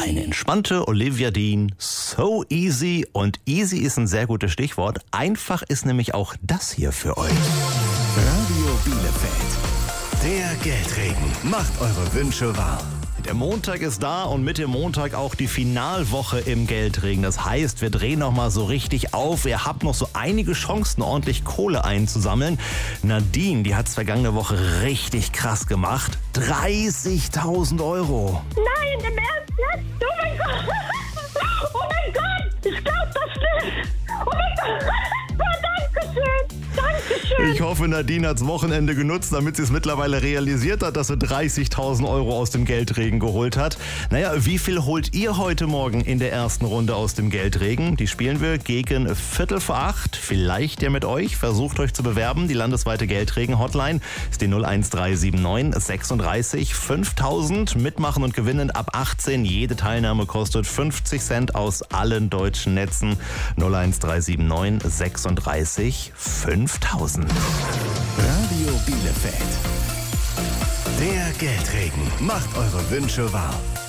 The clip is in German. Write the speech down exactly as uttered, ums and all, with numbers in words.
Eine entspannte Olivia Dean, so easy. Und easy ist ein sehr gutes Stichwort. Einfach ist nämlich auch das hier für euch. Radio Bielefeld. Der Geldregen macht eure Wünsche wahr. Der Montag ist da und mit dem Montag auch die Finalwoche im Geldregen. Das heißt, wir drehen noch mal so richtig auf. Ihr habt noch so einige Chancen, ordentlich Kohle einzusammeln. Nadine, die hat es vergangene Woche richtig krass gemacht. dreißigtausend Euro. Nein, im Ernst jetzt? Oh mein Gott! Oh mein Gott! Ich glaub das nicht! Oh mein Gott! Oh, Dankeschön! Dankeschön! Ich hoffe, Nadine hat's Wochenende genutzt, damit sie es mittlerweile realisiert hat, dass sie dreißigtausend Euro aus dem Geldregen geholt hat. Naja, wie viel holt ihr heute Morgen in der ersten Runde aus dem Geldregen? Die spielen wir gegen Viertel vor acht. Vielleicht ja mit euch. Versucht euch zu bewerben. Die landesweite Geldregen-Hotline ist die null eins drei sieben neun sechsunddreißig fünftausend. Mitmachen und gewinnen ab achtzehn. Jede Teilnahme kostet fünfzig Cent aus allen deutschen Netzen. null eins drei sieben neun sechsunddreißig fünftausend. Radio Bielefeld. Der Geldregen macht eure Wünsche wahr.